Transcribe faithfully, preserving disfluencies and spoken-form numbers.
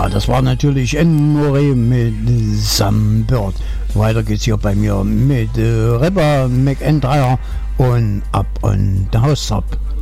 Ja, das war natürlich N-More mit Sam Bird. Weiter geht's hier bei mir mit äh, Rapper McIntyre und Up on the House Top.